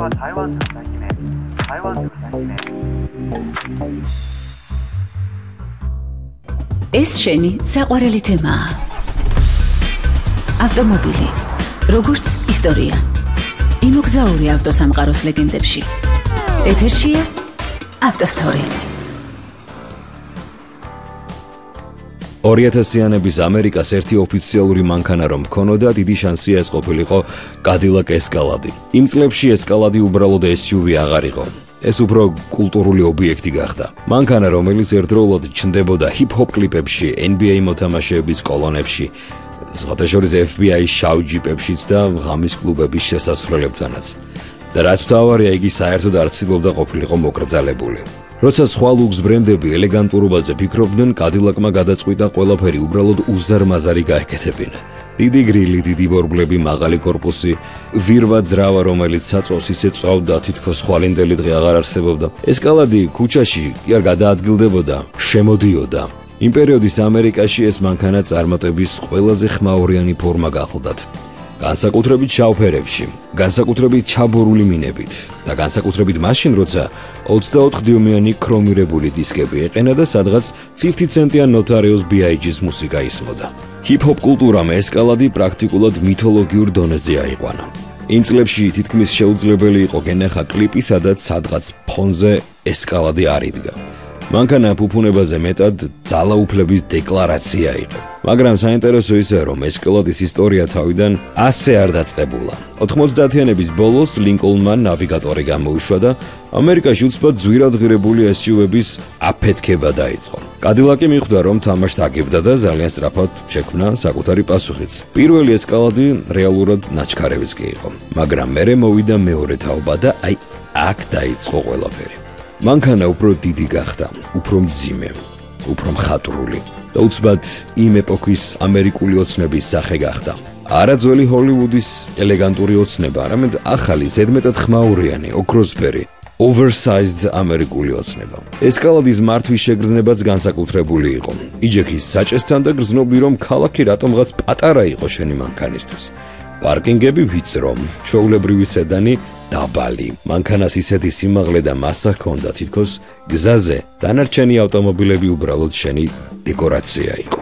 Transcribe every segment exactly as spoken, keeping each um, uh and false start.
ეს შენი საყვარელი თემაა. ავტომობილი, როგორც ისტორია. იმოგზაური ავტოსამყაროს ლეგენდებში. ეთერშია ავტოსტორი. ორი ათასიანების ამერიკას ერთი ოფიციალური მანქანა რომ ქონოდა, დიდი შანსია ეს ყოფილიყო Cadillac Escalade. იმ წლებში Escalade უბრალოდ ეს იუ ვი აღარ იყო. ეს უფრო კულტურული ობიექტი გახდა. მანქანა, რომელიც ერთდროულად ჩნდებოდა ჰიპ-ჰოპ კლიპებში, ენ ბი ეი მოთამაშეების კოლონებში, სხვადასხვა ეფ ბი აის შავ ჯიპებშიც და ღამის კლუბების შესასვლელებთანაც. და რაც მთავარია, იგი საერთოდ არ ცდილობდა ყოფილიყო მოკრძალებული. როცა სხვა ლუქს ბრენდები ელეგანტურობაზე ფიქრობდნენ, Cadillac-მა გადაწყვიტა ყველაფერი უბრალოდ უზარმაზარი გაეკეთებინა. დიდი გრილი, დიდი ბორბლები, მაღალი კორპუსი, ვირვა ძრავა, რომელიც საწვავს ისე წვავდა, თითქოს ხვალინდელი დღე აღარ არსებობდა. Escalade ქუჩაში კი არ გადაადგილდებოდა, შემოდიოდა. იმ პერიოდის ამერიკაში ეს მანქანა წარმატების ყველაზე ხმაურიანი ფორმა გახლდათ. განსაკუთრებით შავფერებში, განსაკუთრებით ჩაბორული მინებით და განსაკუთრებით მაშინ, როცა ოცდაოთხ დიუმიანი ქრომირებული დისკები ეყენა და სადღაც πενήντα ცენტიან Notorious ბი აი ჯის მუსიკა ისმოდა. ჰიპ-ჰოპ კულტურამ Escalade პრაქტიკულად მითოლოგიურ დონეზე აიყვანა. იმ წლებში თითქმის შეუძლებელი იყო გენახა კლიპი, სადაც სადღაც ფონზე Escalade არ იდგა. მანქანა ფუფუნებაზე მეტად ძალაუფლების დეკლარაცია იყო. მაგრამ საინტერესო ისაა, რომ Escalade-ის ისტორია თავიდან ასე არ დაწყებულა. ოთხმოცდაათიანების ბოლოს ლინკოლნმა ნავიგატორი გამოუშვა და ამერიკაში უცბად ძვირად ღირებული ეს იუ ვი-ების აფეთქება დაიწყო. Cadillac-ი მიხვდა, რომ თამაშს აგებდა და ძალიან სწრაფად შექმნა საკუთარი პასუხიც. პირველი Escalade რეალურად ნაჩქარევიც კი იყო, მაგრამ მერე მოვიდა მეორე თაობა და აი აქ დაიწყო ყველაფერი. მანქანა უფრო დიდი გახდა, უფრო მძიმე, უფრო მხატვრული და უცბად იმ ეპოქის ამერიკული ოცნების სახე გახდა. არა ძველი ჰოლივუდის ელეგანტური ოცნება, არამედ ახალი, ზედმეტად ხმაურიანი, ოქროსფერი, oversized ამერიკული ოცნება. Escalade-ის მართვის შეგრძნებაც განსაკუთრებული იყო. იჯექის საჭესთან და გრძნობდი, რომ ქალაქი რატომღაც პატარა იყო შენი მანქანისთვის. პარკინგები ვიწრო, ჩვეულებრივი სედანი დაბალი. მანქანას ისეთი სიმაღლე და მასა ჰქონდა, თითქოს გზაზე დანარჩენი ავტომობილები უბრალოდ შენი დეკორაცია იყო.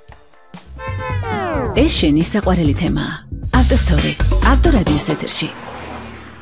ეს შენი საყვარელი თემაა. ავტოსტორი, ავტორადიოს ეთერში.